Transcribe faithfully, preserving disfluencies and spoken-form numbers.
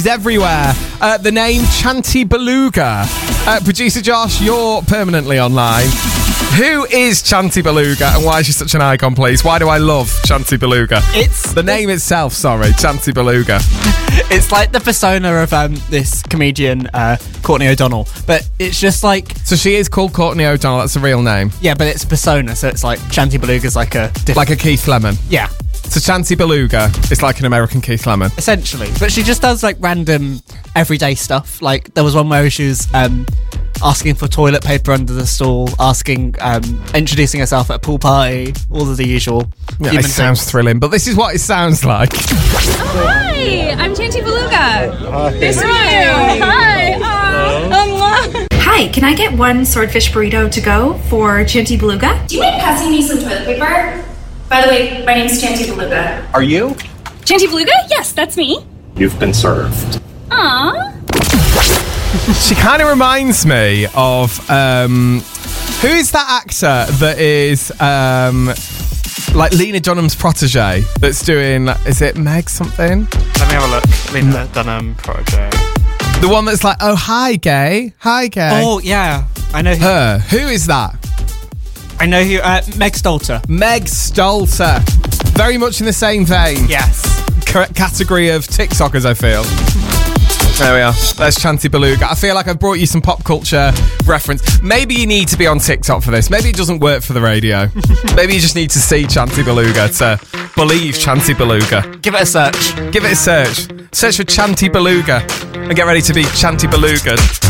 Everywhere. Uh, the name Chanty Beluga. Uh, Producer Josh, you're permanently online. Who is Chanty Beluga and why is she such an icon, please? Why do I love Chanty Beluga? It's the name itself, sorry, Chanty Beluga. It's like the persona of um, this comedian, uh, Courtney O'Donnell, but it's just like... So she is called Courtney O'Donnell, that's a real name? Yeah, but it's a persona, so it's like Chanty Beluga's like a... Diff- like a Keith Lemon? Yeah. So Chanty Beluga is like an American Keith Lemon? Essentially. But she just does like random everyday stuff. Like there was one where she was um, asking for toilet paper under the stool, asking, um, introducing herself at a pool party, all of the usual. Yeah, it sounds things. thrilling, but this is what it sounds like. Oh, hi, I'm Chanty Beluga. Hi. Nice to meet you. Hi. Uh, Hi, can I get one swordfish burrito to go for Chanty Beluga? Do you mind passing me some toilet paper? By the way, my name's Chanty Beluga. Are you? Chanty Beluga? Yes, that's me. You've been served. Aww. She kind of reminds me of um, who is that actor that is um, like Lena Dunham's protege that's doing, is it Meg something? Let me have a look. Lena Dunham protege. The one that's like, oh, hi, gay. Hi, gay. Oh, yeah. I know who. Her. Who is that? I know who. Uh, Meg Stalter. Meg Stalter. Very much in the same vein. Yes. C- category of TikTokers, I feel. There we are. There's Chanty Beluga. I feel like I've brought you some pop culture reference. Maybe you need to be on TikTok for this. Maybe it doesn't work for the radio. Maybe you just need to see Chanty Beluga to believe Chanty Beluga. Give it a search. Give it a search. Search for Chanty Beluga and get ready to be Chanty Beluga.